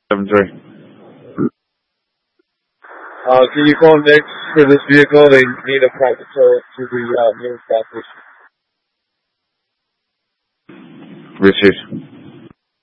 73. Can you call next for this vehicle? They need a private tow to the nearest gas station. Received.